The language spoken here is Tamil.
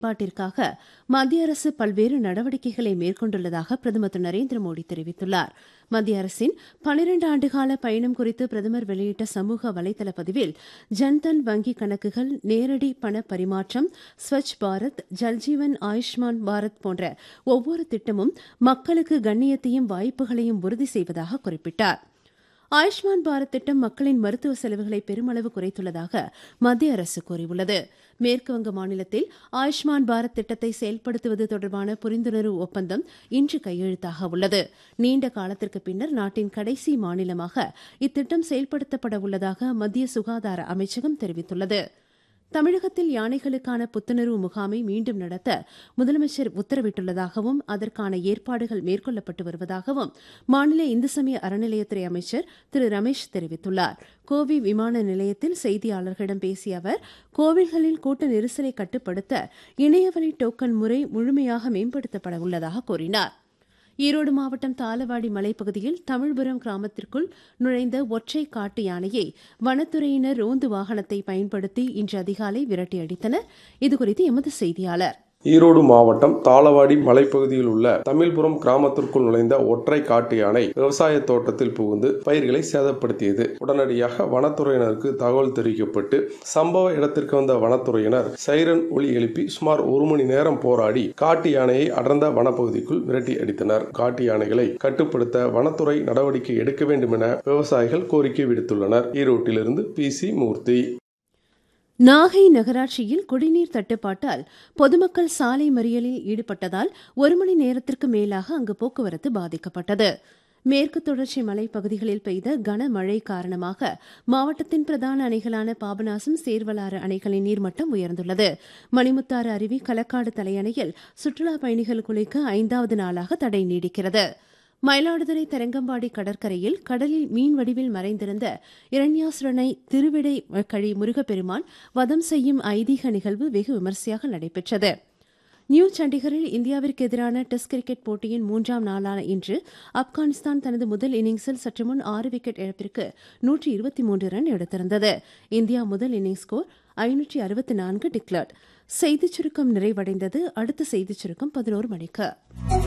மேம்பாட்டிற்காக மத்திய அரசு பல்வேறு நடவடிக்கைகளை மேற்கொண்டுள்ளதாக பிரதமர் திரு நரேந்திர மோடி தெரிவித்துள்ளார். மத்திய அரசின் 12 ஆண்டுகால பயணம் குறித்து பிரதமர் வெளியிட்ட சமூக வலைதள பதிவில் ஜன்தன் வங்கி கணக்குகள், நேரடி பண பரிமாற்றம், ஸ்வச் பாரத், ஜல்ஜீவன், ஆயுஷ்மான் பாரத் போன்ற ஒவ்வொரு திட்டமும் மக்களுக்கு கண்ணியத்தையும் வாய்ப்புகளையும் உறுதி செய்வதாக குறிப்பிட்டார். ஆயுஷ்மான் பாரத் திட்டம் மக்களின் மருத்துவ செலவுகளை பெருமளவு குறைத்துள்ளதாக மத்திய அரசு கூறியுள்ளது. மேற்குவங்க மாநிலத்தில் ஆயுஷ்மான் பாரத் திட்டத்தை செயல்படுத்துவது தொடர்பான புரிந்துணர்வு ஒப்பந்தம் இன்று கையெழுத்தாக உள்ளது. நீண்ட காலத்திற்கு பின்னர் நாட்டின் கடைசி மாநிலமாக இத்திட்டம் செயல்படுத்தப்பட உள்ளதாக மத்திய சுகாதார அமைச்சகம் தெரிவித்துள்ளது. தமிழகத்தில் யானைகளுக்கான புத்துணர்வு முகாமை மீண்டும் நடத்த முதலமைச்சர் உத்தரவிட்டுள்ளதாகவும் அதற்கான ஏற்பாடுகள் மேற்கொள்ளப்பட்டு வருவதாகவும் மாநில இந்து சமய அறநிலையத்துறை அமைச்சர் திரு ரமேஷ் தெரிவித்துள்ளார். கோவை விமான நிலையத்தில் செய்தியாளர்களிடம் பேசிய அவர், கோவில்களில் கூட்ட நெரிசலை கட்டுப்படுத்த இணையவழி டோக்கன் முறை முழுமையாக மேம்படுத்தப்பட உள்ளதாக கூறினார். ஈரோடு மாவட்டம் தாளவாடி மலைப்பகுதியில் தமிழ்புரம் கிராமத்திற்குள் நுழைந்த ஒற்றை காட்டு யானையை வனத்துறையினர் ரோந்து வாகனத்தை பயன்படுத்தி இன்று அதிகாலை விரட்டியடித்தனர். இதுகுறித்து எமது செய்தியாளர். ஈரோடு மாவட்டம் தாளவாடி மலைப்பகுதியில் உள்ள தமிழ்புரம் கிராமத்திற்குள் நுழைந்த ஒற்றை காட்டு யானை விவசாய தோட்டத்தில் புகுந்து பயிர்களை சேதப்படுத்தியது. உடனடியாக வனத்துறையினருக்கு தகவல் தெரிவிக்கப்பட்டு சம்பவ இடத்திற்கு வந்த வனத்துறையினர் சைரன் ஒலி எழுப்பி சுமார் 1 மணி நேரம் போராடி காட்டு யானையை அடர்ந்த வனப்பகுதிக்குள் விரட்டி அடித்தனர். காட்டு யானைகளை கட்டுப்படுத்த வனத்துறை நடவடிக்கை எடுக்க வேண்டும் என விவசாயிகள் கோரிக்கை விடுத்துள்ளனர். ஈரோட்டிலிருந்து PC மூர்த்தி. நாகை நகராட்சியில் குடிநீர் தட்டுப்பாட்டால் பொதுமக்கள் சாலை மறியலில் ஈடுபட்டதால் 1 மணி நேரத்திற்கு மேலாக அங்கு போக்குவரத்து பாதிக்கப்பட்டது. மேற்கு தொடர்ச்சி மலைப்பகுதிகளில் பெய்த கனமழை காரணமாக மாவட்டத்தின் பிரதான அணைகளான பாபநாசம், சேர்வலாறு அணைகளின் நீர்மட்டம் உயர்ந்துள்ளது. மணிமுத்தாறு அருவி, களக்காடு தலையணையில் சுற்றுலாப் பயணிகள் குளிக்க 5வது நாளாக தடை நீடிக்கிறது. மயிலாடுதுறை தரங்கம்பாடி கடற்கரையில் கடலில் மீன் வடிவில் மறைந்திருந்த இரண்யாசுரனை திருவிடை கழி முருகப்பெருமான் வதம் செய்யும் ஐதீக நிகழ்வு வெகு விமரிசையாக நடைபெற்றது. நியூ சண்டிகரில் இந்தியாவிற்கு எதிரான டெஸ்ட் கிரிக்கெட் போட்டியின் 3ஆம் நாளான இன்று ஆப்கானிஸ்தான் தனது முதல் இன்னிங்ஸில் சற்று முன் 6 விக்கெட் இழப்பிற்கு 123 ரன் எடுத்திருந்தது. இந்தியா முதல் இன்னிங்ஸ் ஸ்கோர் 564 டிக்ளேர்ட். செய்திச் சுருக்கம் நிறைவடைந்தது. அடுத்த செய்திச் சுருக்கம் 11 மணிக்கு.